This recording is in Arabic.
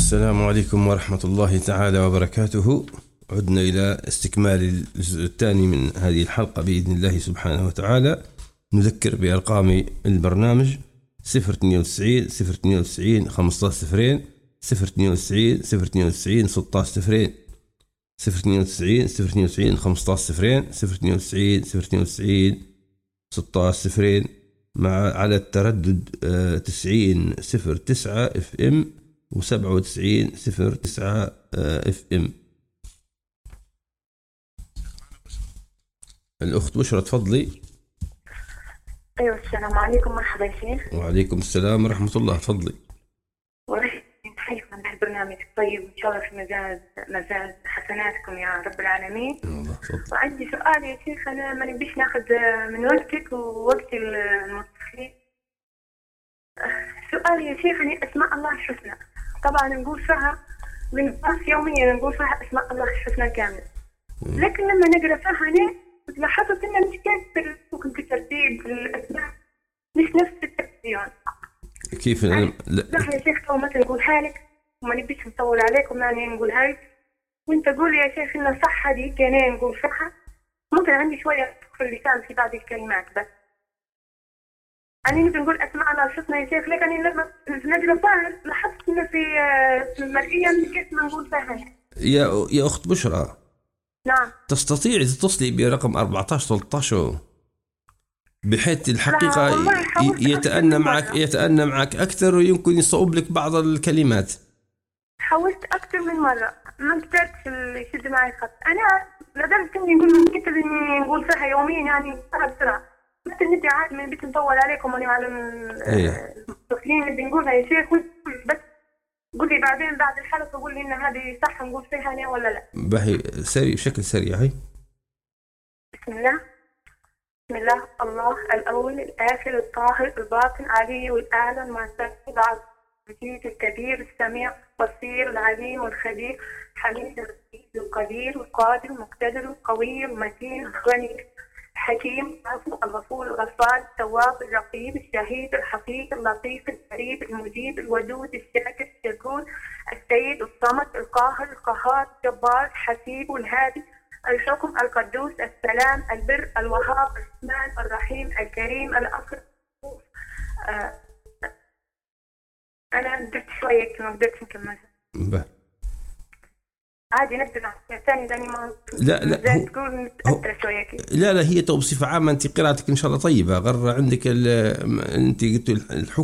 السلام عليكم ورحمة الله تعالى وبركاته. عدنا إلى استكمال الجزء الثاني من هذه الحلقة بإذن الله سبحانه وتعالى. نذكر بأرقام البرنامج 092 092 15 0 092 092 16 0 092 092 15 0 092 092 16 0 على التردد 90.09 FM و97.09 FM. الأخت بشرى تفضلي. أيوة، السلام عليكم. مرحبا يا شيخ. وعليكم السلام ورحمة الله. تفضلي. نتحيف من برنامج طيب، إن شاء الله في مزاد حسناتكم يا رب العالمين. وعندي سؤال يا شيخ، أنا ما نبيش ناخذ من وقتك ووقت المتصلين. سؤال يا شيخ، يعني أسماء الله الحسنى طبعا نقول فيها من بس يوميا نقول فيها أسماء الله الحسنى كامل، لكن لما نقرأ فيها أنا لاحظت إنها مش كيف ممكن ترتيب الأسماء، مش نفس الترتيب. كيف لا يا شيخ، تو مثلا نقولها لك وما نبيش نطول عليكم، يعني نقولها لك وانت قول يا شيخ إنها صح. هذه كان نقول صح، ممكن عندي شوية في اللسان في بعض الكلمات، بس أنا نبي نقول أسماء الله الحسنى يا شيخ، لكن لما نقرأ فيها لاحظت إنه في المرئية مش كيف ما نقول فيها. يا أخت بشرى، نعم، تستطيع تتصلي برقم 14-13 بحيث الحقيقة يتأنى معك أكثر ويمكن يصعب لك بعض الكلمات. حاولت أكثر من مرة ما قدرتش يشد معي خط. أنا لدرجة إني نقول من كتب إني نقول فيها يوميا، يعني بسرعة مثل ندي عاد من بيت نطول عليكم أنا على المتصلين اللي بنقولها يا شيخ، بس قولي بعدين بعد الحلقة قولي إن هذه صح نقول فيها أنا ولا لا. بحي سريع بشكل سريع. هاي بسم الله الله الأول الآخر الطاهر الباطن علي والأعلى المعتقد العظيم المجيد الكبير السميع البصير العليم الخبير حميد الرقيب القدير القادر المقتدر القوي المتين الغني الحكيم العفو الغفور الغفار التواب الرقيب الشهيد الحفيظ اللطيف القريب المجيب الودود الشاكر الشكور السيد الصمد القاهر القهار الجبار الحسيب الهادي الحكم القدوس السلام البر الوهاب الرحمن الرحيم الكريم الأكرم. أنا درت شوية ما قدرت نكمل. عادي نبدأ ثاني ما لا تقول نتأثر شوية كده. لا هي بصفة عامة أنت قراءتك إن شاء الله طيبة. غير عندك أنت قلت الحكم